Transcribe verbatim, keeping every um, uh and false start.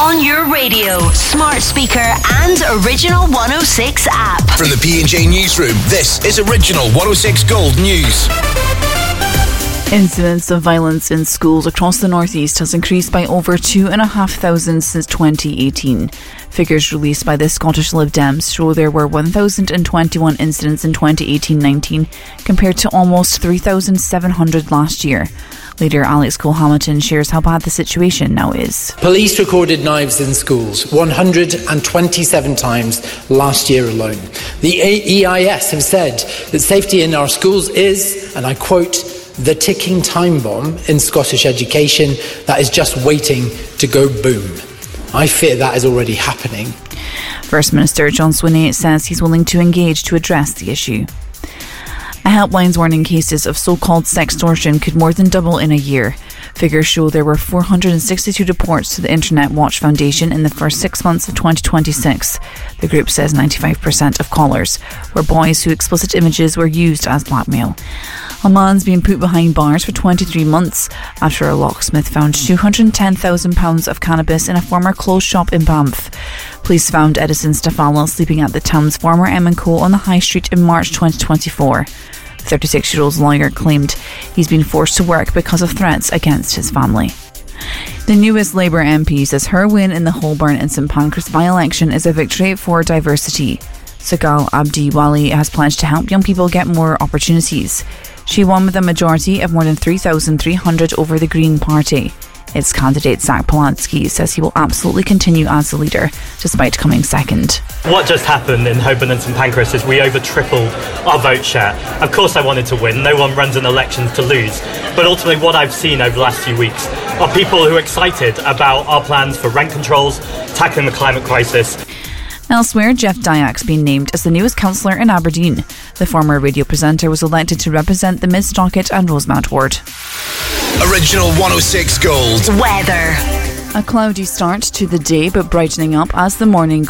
on your radio, smart speaker and Original one oh six app. From the P and J Newsroom, this is Original one oh six Gold News. Incidents of violence in schools across the northeast has increased by over two and a half thousand since twenty eighteen. Figures released by the Scottish Lib Dems show there were one thousand twenty-one incidents in twenty eighteen nineteen compared to almost three thousand seven hundred last year. Leader Alex Cole-Hamilton shares how bad the situation now is. Police recorded knives in schools one hundred twenty-seven times last year alone. The E I S have said that safety in our schools is, and I quote, the ticking time bomb in Scottish education that is just waiting to go boom. I fear that is already happening. First Minister John Swinney says he's willing to engage to address the issue. A helpline's warning cases of so-called sextortion could more than double in a year. Figures show there were four hundred sixty-two reports to the Internet Watch Foundation in the first six months of twenty twenty-six. The group says ninety-five percent of callers were boys whose explicit images were used as blackmail. A man's been put behind bars for twenty-three months after a locksmith found two hundred ten thousand pounds of cannabis in a former clothes shop in Banff. Police found Edison Stafala sleeping at the town's former M and Co on the High Street in March twenty twenty-four. The thirty-six-year-old's lawyer claimed he's been forced to work because of threats against his family. The newest Labour M P says her win in the Holborn and St Pancras by-election is a victory for diversity. Sagal Abdi Wali has pledged to help young people get more opportunities. She won with a majority of more than three thousand three hundred over the Green Party. Its candidate Zach Polanski says he will absolutely continue as the leader, despite coming second. What just happened in Holborn and St Pancras is we over tripled our vote share. Of course I wanted to win, no one runs an election to lose. But ultimately what I've seen over the last few weeks are people who are excited about our plans for rent controls, tackling the climate crisis. Elsewhere, Jeff Dyak's been named as the newest councillor in Aberdeen. The former radio presenter was elected to represent the Mid-Stockett and Rosemount ward. Original one oh six Gold. Weather. A cloudy start to the day, but brightening up as the morning